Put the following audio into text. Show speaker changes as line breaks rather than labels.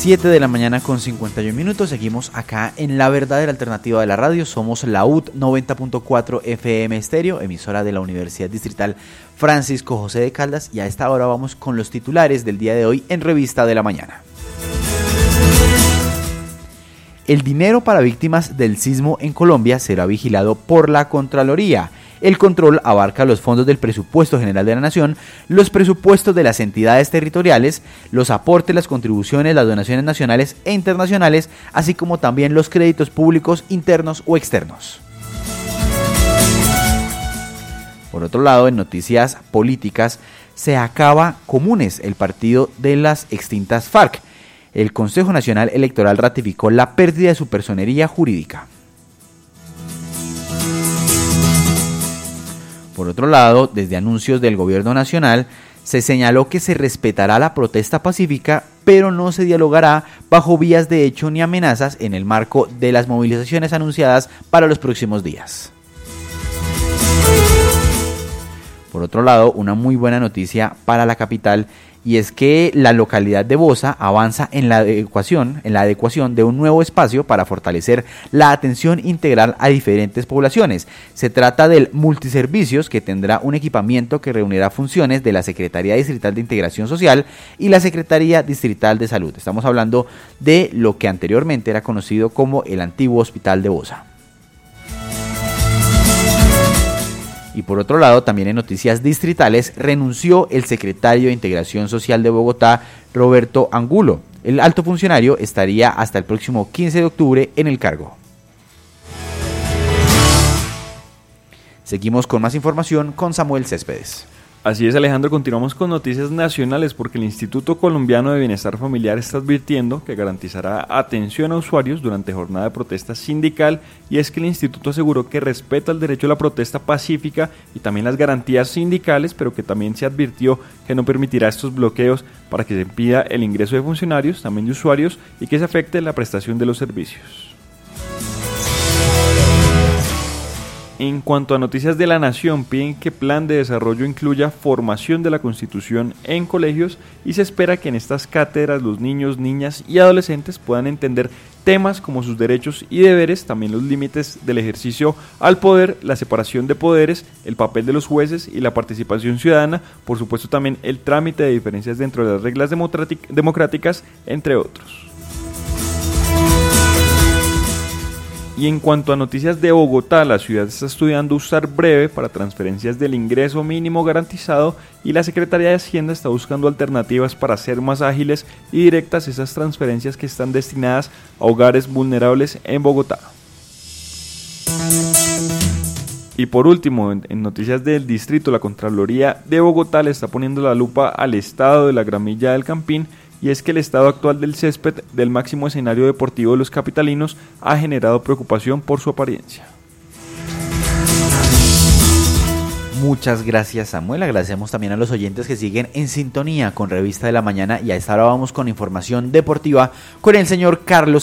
7 de la mañana con 51 minutos. Seguimos acá en La Verdadera Alternativa de la Radio. Somos la UD 90.4 FM Estéreo, emisora de la Universidad Distrital Francisco José de Caldas. Y a esta hora vamos con los titulares del día de hoy en Revista de la Mañana. El dinero para víctimas del sismo en Colombia será vigilado por la Contraloría. El control abarca los fondos del Presupuesto General de la Nación, los presupuestos de las entidades territoriales, los aportes, las contribuciones, las donaciones nacionales e internacionales, así como también los créditos públicos internos o externos. Por otro lado, en noticias políticas, se acaba Comunes, el partido de las extintas FARC. El Consejo Nacional Electoral ratificó la pérdida de su personería jurídica. Por otro lado, desde anuncios del gobierno nacional, se señaló que se respetará la protesta pacífica, pero no se dialogará bajo vías de hecho ni amenazas en el marco de las movilizaciones anunciadas para los próximos días. Por otro lado, una muy buena noticia para la capital, y es que la localidad de Bosa avanza en la adecuación de un nuevo espacio para fortalecer la atención integral a diferentes poblaciones. Se trata del multiservicios, que tendrá un equipamiento que reunirá funciones de la Secretaría Distrital de Integración Social y la Secretaría Distrital de Salud. Estamos hablando de lo que anteriormente era conocido como el antiguo Hospital de Bosa. Y por otro lado, también en noticias distritales, renunció el secretario de Integración Social de Bogotá, Roberto Angulo. El alto funcionario estaría hasta el próximo 15 de octubre en el cargo. Seguimos con más información con Samuel Céspedes.
Así es, Alejandro, continuamos con noticias nacionales porque el Instituto Colombiano de Bienestar Familiar está advirtiendo que garantizará atención a usuarios durante jornada de protesta sindical, y es que el instituto aseguró que respeta el derecho a la protesta pacífica y también las garantías sindicales, pero que también se advirtió que no permitirá estos bloqueos para que se impida el ingreso de funcionarios, también de usuarios, y que se afecte la prestación de los servicios. En cuanto a noticias de la Nación, piden que Plan de Desarrollo incluya formación de la Constitución en colegios, y se espera que en estas cátedras los niños, niñas y adolescentes puedan entender temas como sus derechos y deberes, también los límites del ejercicio al poder, la separación de poderes, el papel de los jueces y la participación ciudadana, por supuesto también el trámite de diferencias dentro de las reglas democráticas, entre otros. Y en cuanto a noticias de Bogotá, la ciudad está estudiando usar breve para transferencias del ingreso mínimo garantizado, y la Secretaría de Hacienda está buscando alternativas para hacer más ágiles y directas esas transferencias que están destinadas a hogares vulnerables en Bogotá. Y por último, en noticias del distrito, la Contraloría de Bogotá le está poniendo la lupa al estado de la Gramilla del Campín, y es que el estado actual del césped del máximo escenario deportivo de los capitalinos ha generado preocupación por su apariencia.
Muchas gracias, Samuel. Agradecemos también a los oyentes que siguen en sintonía con Revista de la Mañana, y a esta hora vamos con información deportiva con el señor Carlos